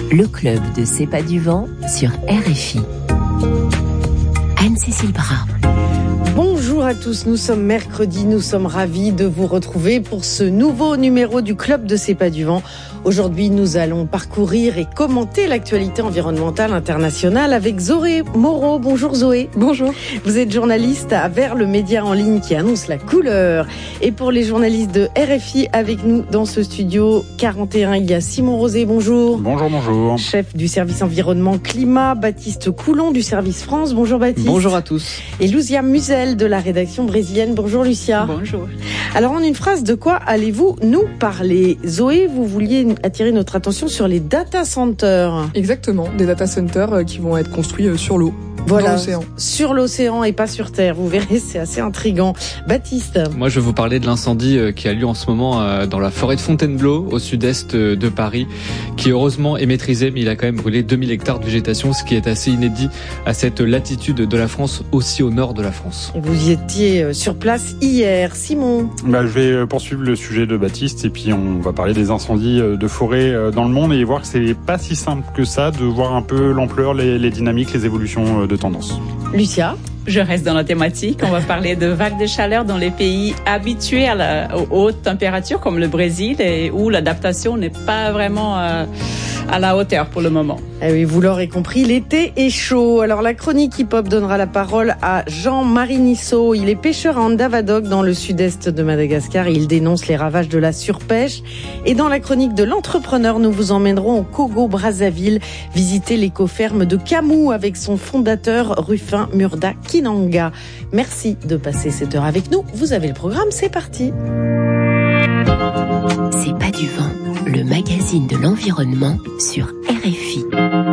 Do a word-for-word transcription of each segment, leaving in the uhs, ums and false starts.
Le club de C'est pas du vent sur R F I. Anne-Cécile Bras. Bonjour à tous, nous sommes mercredi, nous sommes ravis de vous retrouver pour ce nouveau numéro du club de C'est pas du vent. Aujourd'hui, nous allons parcourir et commenter l'actualité environnementale internationale avec Zoé Moreau. Bonjour Zoé. Bonjour. Vous êtes journaliste à Vert, le média en ligne qui annonce la couleur. Et pour les journalistes de R F I, avec nous dans ce studio quarante et un, il y a Simon Rosé. Bonjour. Bonjour, bonjour. Chef du service environnement climat, Baptiste Coulon du service France. Bonjour Baptiste. Bonjour à tous. Et Lucia Musel de la rédaction brésilienne. Bonjour Lucia. Bonjour. Alors en une phrase, de quoi allez-vous nous parler? Zoé, vous vouliez attirer notre attention sur les data centers. Exactement, des data centers qui vont être construits sur l'eau. Voilà, dans l'océan. Sur l'océan et pas sur Terre. Vous verrez, c'est assez intriguant. Baptiste. Moi, je vais vous parler de l'incendie qui a lieu en ce moment dans la forêt de Fontainebleau, au sud-est de Paris, qui heureusement est maîtrisé, mais il a quand même brûlé deux mille hectares de végétation, ce qui est assez inédit à cette latitude de la France, aussi au nord de la France. Et vous y étiez sur place hier. Simon. Bah, je vais poursuivre le sujet de Baptiste et puis on va parler des incendies de forêt dans le monde et voir que c'est pas si simple que ça de voir un peu l'ampleur, les, les dynamiques, les évolutions de tendance. Lucia. Je reste dans la thématique. On va parler de vagues de chaleur dans les pays habitués à la, aux hautes températures, comme le Brésil, et où l'adaptation n'est pas vraiment euh, à la hauteur pour le moment. Eh oui, vous l'aurez compris, l'été est chaud. Alors la chronique hip-hop donnera la parole à Jean-Marie Nisso. Il est pêcheur à Andavadoc dans le sud-est de Madagascar et il dénonce les ravages de la surpêche. Et dans la chronique de l'entrepreneur, nous vous emmènerons au Congo-Brazzaville visiter l'écoferme de Camou avec son fondateur Rufin Murda Kinanga. Merci de passer cette heure avec nous. Vous avez le programme, c'est parti. C'est pas du vent, le magazine de l'environnement sur R F I.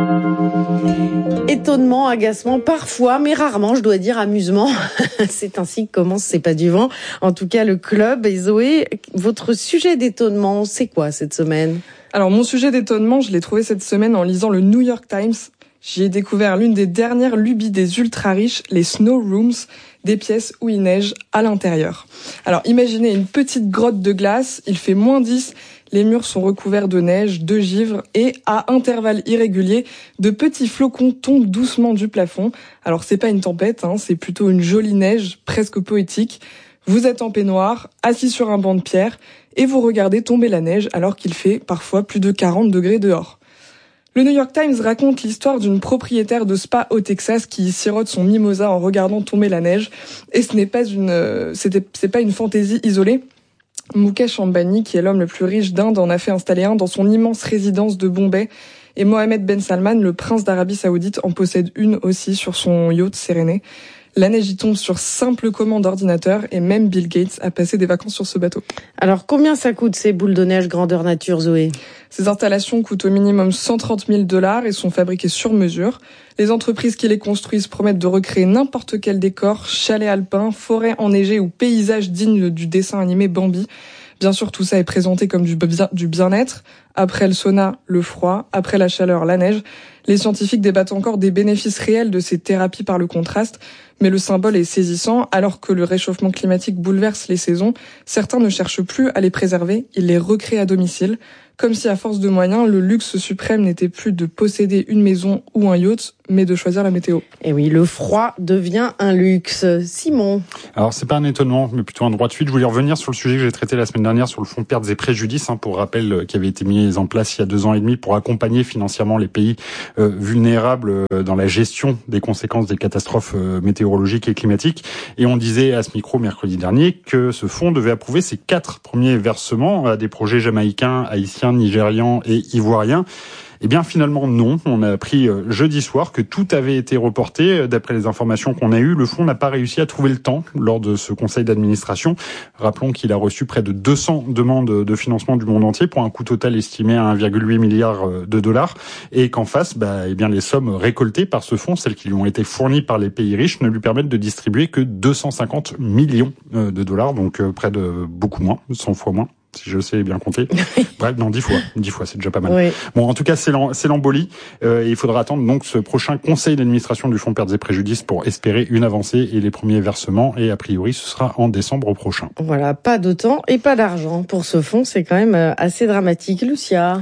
Étonnement, agacement, parfois, mais rarement, je dois dire amusement. C'est ainsi que commence C'est pas du vent. En tout cas, le club. Et Zoé, votre sujet d'étonnement, c'est quoi cette semaine? Alors, mon sujet d'étonnement, je l'ai trouvé cette semaine en lisant le New York Times. J'y ai découvert l'une des dernières lubies des ultra-riches, les snow rooms, des pièces où il neige à l'intérieur. Alors, imaginez une petite grotte de glace, il fait moins dix, les murs sont recouverts de neige, de givre et, à intervalles irréguliers, de petits flocons tombent doucement du plafond. Alors, c'est pas une tempête, hein, c'est plutôt une jolie neige, presque poétique. Vous êtes en peignoir, assis sur un banc de pierre, et vous regardez tomber la neige alors qu'il fait parfois plus de quarante degrés dehors. Le New York Times raconte l'histoire d'une propriétaire de spa au Texas qui sirote son mimosa en regardant tomber la neige. Et ce n'est pas une, c'était, c'est pas une fantaisie isolée. Mukesh Ambani, qui est l'homme le plus riche d'Inde, en a fait installer un dans son immense résidence de Bombay. Et Mohammed Ben Salman, le prince d'Arabie Saoudite, en possède une aussi sur son yacht Séréné. La neige y tombe sur simple commande d'ordinateur et même Bill Gates a passé des vacances sur ce bateau. Alors, combien ça coûte ces boules de neige grandeur nature, Zoé? Ces installations coûtent au minimum cent trente mille dollars et sont fabriquées sur mesure. Les entreprises qui les construisent promettent de recréer n'importe quel décor, chalet alpin, forêt enneigée ou paysage digne du dessin animé Bambi. Bien sûr, tout ça est présenté comme du bien-être. Après le sauna, le froid. Après la chaleur, la neige. Les scientifiques débattent encore des bénéfices réels de ces thérapies par le contraste. Mais le symbole est saisissant. Alors que le réchauffement climatique bouleverse les saisons, certains ne cherchent plus à les préserver. Ils les recréent à domicile. Comme si à force de moyens, le luxe suprême n'était plus de posséder une maison ou un yacht, mais de choisir la météo. Et oui, le froid devient un luxe. Simon. Alors, c'est pas un étonnement, mais plutôt un droit de suite. Je voulais revenir sur le sujet que j'ai traité la semaine dernière sur le fonds pertes et préjudices, hein, pour rappel, qui avait été mis en place il y a deux ans et demi pour accompagner financièrement les pays euh, vulnérables euh, dans la gestion des conséquences des catastrophes euh, météorologiques et climatiques. Et on disait à ce micro mercredi dernier que ce fonds devait approuver ses quatre premiers versements à des projets jamaïcains, haïtiens, nigérians et ivoiriens. Eh bien, finalement, non. On a appris jeudi soir que tout avait été reporté. D'après les informations qu'on a eues, le fonds n'a pas réussi à trouver le temps lors de ce conseil d'administration. Rappelons qu'il a reçu près de deux cents demandes de financement du monde entier pour un coût total estimé à un virgule huit milliard de dollars. Et qu'en face, bah, eh bien, les sommes récoltées par ce fonds, celles qui lui ont été fournies par les pays riches, ne lui permettent de distribuer que deux cent cinquante millions de dollars. Donc, près de beaucoup moins, cent fois moins. Si je sais bien compter. Bref, non, dix fois. Dix fois, c'est déjà pas mal. Oui. Bon, en tout cas, c'est l'embolie. Euh, et il faudra attendre donc ce prochain conseil d'administration du fonds pertes et préjudices pour espérer une avancée et les premiers versements. Et a priori, ce sera en décembre prochain. Voilà, pas de temps et pas d'argent pour ce fonds. C'est quand même assez dramatique. Lucia.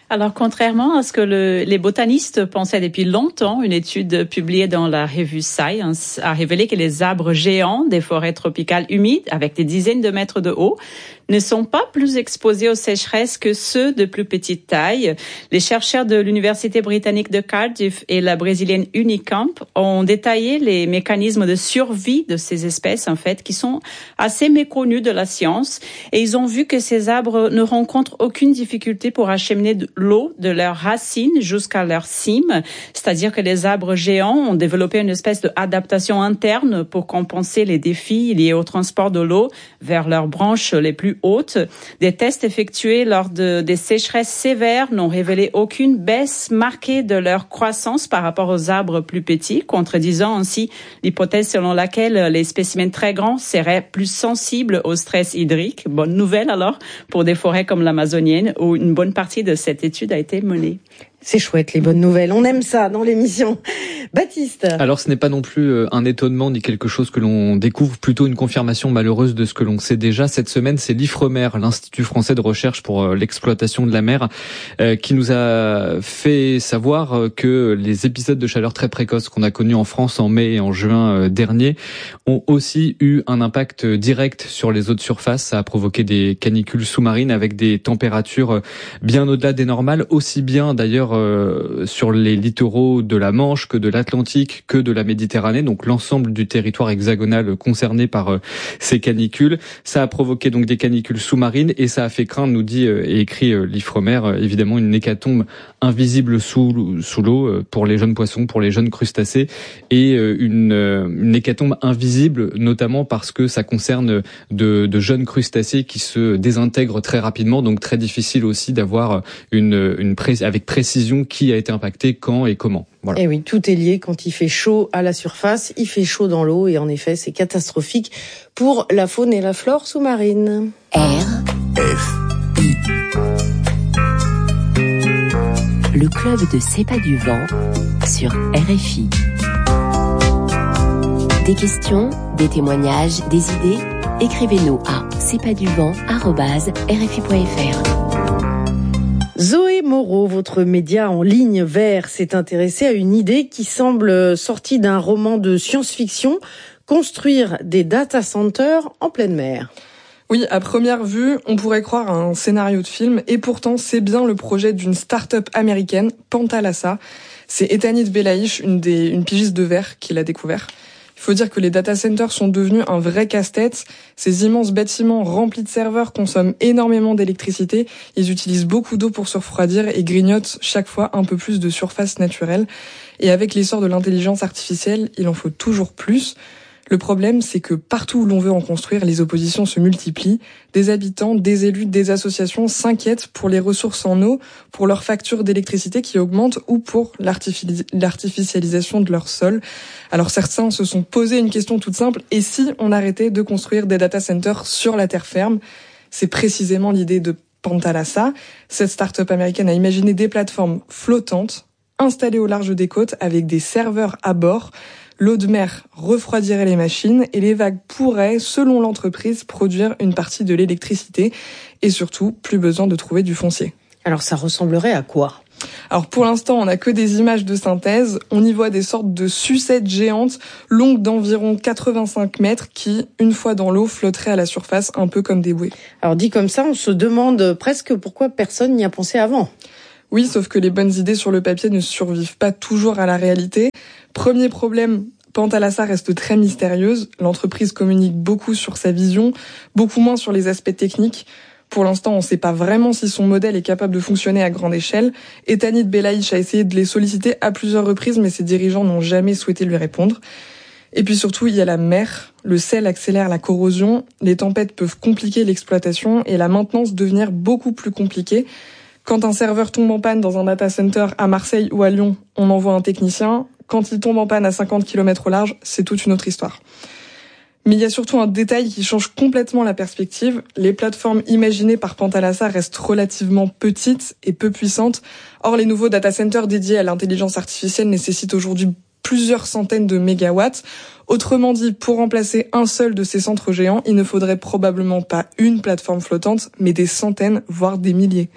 Alors, contrairement à ce que le, les botanistes pensaient depuis longtemps, une étude publiée dans la revue Science a révélé que les arbres géants des forêts tropicales humides, avec des dizaines de mètres de haut, ne sont pas plus exposés aux sécheresses que ceux de plus petite taille. Les chercheurs de l'Université britannique de Cardiff et la brésilienne Unicamp ont détaillé les mécanismes de survie de ces espèces, en fait, qui sont assez méconnus de la science. Et ils ont vu que ces arbres ne rencontrent aucune difficulté pour acheminer de l'eau de leurs racines jusqu'à leur cime. C'est-à-dire que les arbres géants ont développé une espèce d'adaptation interne pour compenser les défis liés au transport de l'eau vers leurs branches les plus hautes. Des tests effectués lors de, des sécheresses sévères n'ont révélé aucune baisse marquée de leur croissance par rapport aux arbres plus petits, contredisant ainsi l'hypothèse selon laquelle les spécimens très grands seraient plus sensibles au stress hydrique. Bonne nouvelle alors pour des forêts comme l'amazonienne où une bonne partie de cette étude a été menée. C'est chouette, les bonnes nouvelles. On aime ça dans l'émission. Baptiste. Alors, ce n'est pas non plus un étonnement ni quelque chose que l'on découvre, plutôt une confirmation malheureuse de ce que l'on sait déjà. Cette semaine, c'est l'Ifremer, l'Institut français de recherche pour l'exploitation de la mer, qui nous a fait savoir que les épisodes de chaleur très précoces qu'on a connus en France en mai et en juin dernier ont aussi eu un impact direct sur les eaux de surface. Ça a provoqué des canicules sous-marines avec des températures bien au-delà des normales, aussi bien d'ailleurs Euh, sur les littoraux de la Manche que de l'Atlantique que de la Méditerranée, donc l'ensemble du territoire hexagonal concerné par euh, ces canicules. Ça a provoqué donc des canicules sous-marines et ça a fait craindre, nous dit euh, et écrit euh, l'Ifremer, euh, évidemment une hécatombe invisible sous sous l'eau euh, pour les jeunes poissons, pour les jeunes crustacés, et euh, une, euh, une hécatombe invisible notamment parce que ça concerne de, de jeunes crustacés qui se désintègrent très rapidement, donc très difficile aussi d'avoir une, une pré- avec précision qui a été impacté, quand et comment. Voilà. Et oui, tout est lié. Quand il fait chaud à la surface, il fait chaud dans l'eau et en effet, c'est catastrophique pour la faune et la flore sous-marine. R F I. Le club de C'est pas du vent sur R F I. Des questions, des témoignages, des idées, écrivez-nous à c'est pas du vent arobase r f i point f r. Zoé Moreau, votre média en ligne vert, s'est intéressée à une idée qui semble sortie d'un roman de science-fiction, construire des data centers en pleine mer. Oui, à première vue, on pourrait croire à un scénario de film, et pourtant c'est bien le projet d'une start-up américaine, Panthalassa. C'est Etanit Belaïch, une des une pigiste de verre, qui l'a découvert. Il faut dire que les data centers sont devenus un vrai casse-tête. Ces immenses bâtiments remplis de serveurs consomment énormément d'électricité. Ils utilisent beaucoup d'eau pour se refroidir et grignotent chaque fois un peu plus de surface naturelle. Et avec l'essor de l'intelligence artificielle, il en faut toujours plus. Le problème, c'est que partout où l'on veut en construire, les oppositions se multiplient. Des habitants, des élus, des associations s'inquiètent pour les ressources en eau, pour leurs factures d'électricité qui augmentent ou pour l'artifici- l'artificialisation de leur sol. Alors certains se sont posé une question toute simple, et si on arrêtait de construire des data centers sur la terre ferme? C'est précisément l'idée de Panthalassa. Cette start-up américaine a imaginé des plateformes flottantes, installées au large des côtes avec des serveurs à bord. L'eau de mer refroidirait les machines et les vagues pourraient, selon l'entreprise, produire une partie de l'électricité et surtout, plus besoin de trouver du foncier. Alors ça ressemblerait à quoi ? Alors pour l'instant, on n'a que des images de synthèse. On y voit des sortes de sucettes géantes, longues d'environ quatre-vingt-cinq mètres, qui, une fois dans l'eau, flotteraient à la surface, un peu comme des bouées. Alors dit comme ça, on se demande presque pourquoi personne n'y a pensé avant. Oui, sauf que les bonnes idées sur le papier ne survivent pas toujours à la réalité. Premier problème, Panthalassa reste très mystérieuse. L'entreprise communique beaucoup sur sa vision, beaucoup moins sur les aspects techniques. Pour l'instant, on ne sait pas vraiment si son modèle est capable de fonctionner à grande échelle. Etanit Belaïch a essayé de les solliciter à plusieurs reprises, mais ses dirigeants n'ont jamais souhaité lui répondre. Et puis surtout, il y a la mer. Le sel accélère la corrosion, les tempêtes peuvent compliquer l'exploitation et la maintenance devenir beaucoup plus compliquée. Quand un serveur tombe en panne dans un data center à Marseille ou à Lyon, on envoie un technicien. Quand il tombe en panne à cinquante kilomètres au large, c'est toute une autre histoire. Mais il y a surtout un détail qui change complètement la perspective. Les plateformes imaginées par Panthalassa restent relativement petites et peu puissantes. Or, les nouveaux data centers dédiés à l'intelligence artificielle nécessitent aujourd'hui plusieurs centaines de mégawatts. Autrement dit, pour remplacer un seul de ces centres géants, il ne faudrait probablement pas une plateforme flottante, mais des centaines, voire des milliers.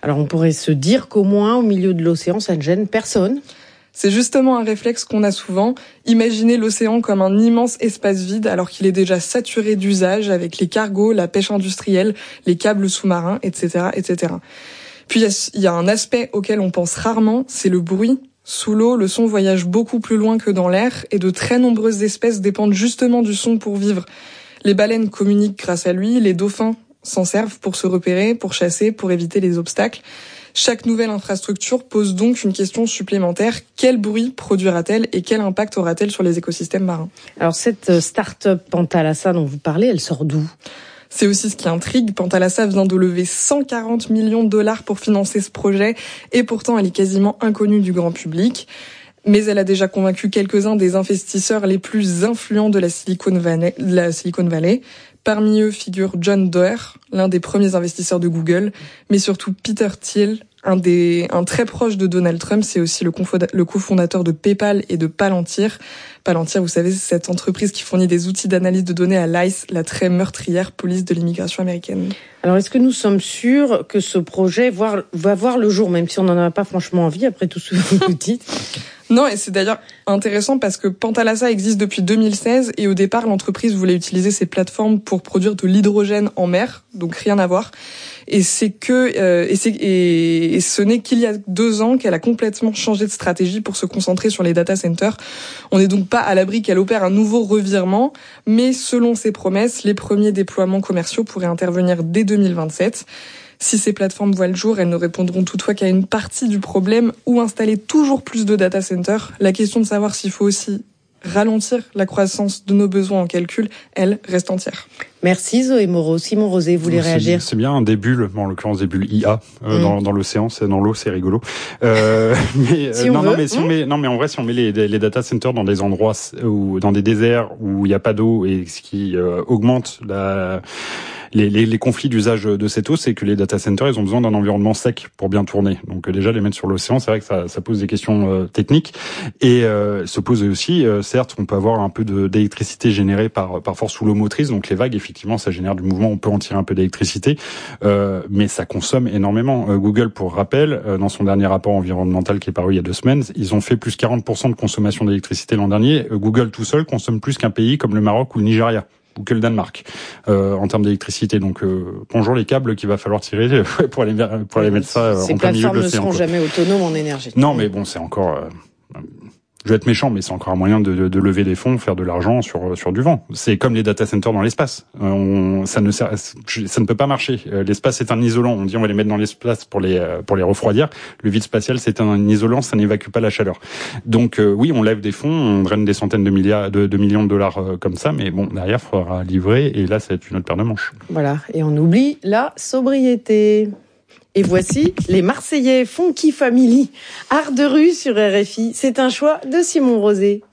Alors on pourrait se dire qu'au moins au milieu de l'océan, ça ne gêne personne. C'est justement un réflexe qu'on a souvent. Imaginer l'océan comme un immense espace vide alors qu'il est déjà saturé d'usages avec les cargos, la pêche industrielle, les câbles sous-marins, et cetera, et cetera. Puis il y a un aspect auquel on pense rarement, c'est le bruit. Sous l'eau, le son voyage beaucoup plus loin que dans l'air et de très nombreuses espèces dépendent justement du son pour vivre. Les baleines communiquent grâce à lui, les dauphins s'en servent pour se repérer, pour chasser, pour éviter les obstacles. Chaque nouvelle infrastructure pose donc une question supplémentaire. Quel bruit produira-t-elle et quel impact aura-t-elle sur les écosystèmes marins ? Alors cette start-up Panthalassa dont vous parlez, elle sort d'où ? C'est aussi ce qui intrigue. Panthalassa vient de lever cent quarante millions de dollars pour financer ce projet et pourtant elle est quasiment inconnue du grand public. Mais elle a déjà convaincu quelques-uns des investisseurs les plus influents de la Silicon Valley. De la Silicon Valley. Parmi eux figure John Doerr, l'un des premiers investisseurs de Google, mais surtout Peter Thiel, un des un très proche de Donald Trump. C'est aussi le, confonda- le cofondateur de PayPal et de Palantir. Palantir, vous savez, c'est cette entreprise qui fournit des outils d'analyse de données à l'I C E, la très meurtrière police de l'immigration américaine. Alors, est-ce que nous sommes sûrs que ce projet va, va voir le jour, même si on n'en a pas franchement envie, après tout ce que vous dites ? Non, et c'est d'ailleurs intéressant parce que Panthalassa existe depuis deux mille seize et au départ, l'entreprise voulait utiliser ces plateformes pour produire de l'hydrogène en mer, donc rien à voir. Et c'est que euh, et, c'est, et, et ce n'est qu'il y a deux ans qu'elle a complètement changé de stratégie pour se concentrer sur les data centers. On n'est donc pas à l'abri qu'elle opère un nouveau revirement, mais selon ses promesses, les premiers déploiements commerciaux pourraient intervenir dès deux mille vingt-sept. Si ces plateformes voient le jour, elles ne répondront toutefois qu'à une partie du problème ou installer toujours plus de data centers. La question de savoir s'il faut aussi ralentir la croissance de nos besoins en calcul, elle reste entière. Merci Zoé Moreau. Simon Rosé, vous voulez c'est, réagir ? C'est bien des bulles, bon, en l'occurrence des bulles I A euh, mmh. dans, dans l'océan, c'est dans l'eau, c'est rigolo. Euh, mais si euh, on non, veut. non, mais si mmh. on met, non, mais en vrai, si on met les, les data centers dans des endroits ou dans des déserts où il n'y a pas d'eau et ce qui euh, augmente la Les, les, les conflits d'usage de cette eau, c'est que les data centers, ils ont besoin d'un environnement sec pour bien tourner. Donc euh, déjà, les mettre sur l'océan, c'est vrai que ça, ça pose des questions euh, techniques. Et euh, se pose aussi, euh, certes, on peut avoir un peu de, d'électricité générée par, par force sous l'eau motrice. Donc les vagues, effectivement, ça génère du mouvement. On peut en tirer un peu d'électricité, euh, mais ça consomme énormément. Euh, Google, pour rappel, euh, dans son dernier rapport environnemental qui est paru il y a deux semaines, ils ont fait plus quarante pour cent de consommation d'électricité l'an dernier. Euh, Google tout seul consomme plus qu'un pays comme le Maroc ou le Nigeria, ou que le Danemark, euh, en termes d'électricité. Donc, euh, bonjour les câbles qu'il va falloir tirer pour aller, pour aller mettre ça euh, en plein milieu de l'océan. Ces plateformes ne seront jamais autonomes en énergie. Non, mais bon, c'est encore... Euh, je vais être méchant, mais c'est encore un moyen de, de, de lever des fonds, faire de l'argent sur sur du vent. C'est comme les data centers dans l'espace. On, ça ne sert, ça ne peut pas marcher. L'espace est un isolant. On dit on va les mettre dans l'espace pour les pour les refroidir. Le vide spatial, c'est un isolant, ça n'évacue pas la chaleur. Donc euh, oui, on lève des fonds, on draine des centaines de milliards, de, de millions de dollars euh, comme ça, mais bon, derrière, il faudra livrer, et là, ça va être une autre paire de manches. Voilà, et on oublie la sobriété. Et voici les Marseillais Funky Family, art de rue sur R F I. C'est un choix de Simon Rosé.